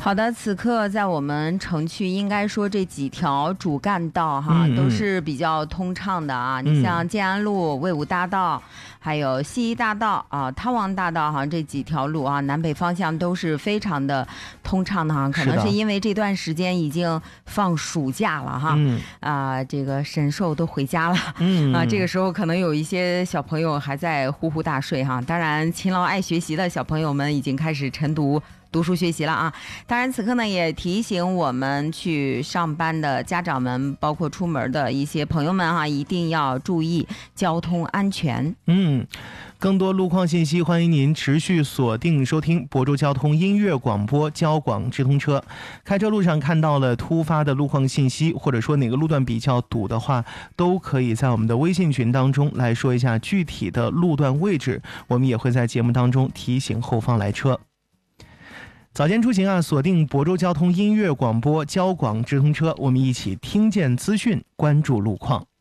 好的，此刻在我们城区应该说这几条主干道都是比较通畅的啊。你像建安路、魏武大道，还有西医大道啊、汤王大道这几条路啊，南北方向都是非常的通畅的可能是因为这段时间已经放暑假了这个神兽都回家了这个时候可能有一些小朋友还在呼呼大睡当然勤劳爱学习的小朋友们已经开始晨读书学习了啊！当然，此刻呢也提醒我们去上班的家长们，包括出门的一些朋友们一定要注意交通安全。 更多路况信息，欢迎您持续锁定收听亳州交通音乐广播交广直通车。开车路上看到了突发的路况信息，或者说哪个路段比较堵的话，都可以在我们的微信群当中来说一下具体的路段位置，我们也会在节目当中提醒后方来车。早间出行锁定亳州交通音乐广播交广直通车，我们一起听见资讯，关注路况。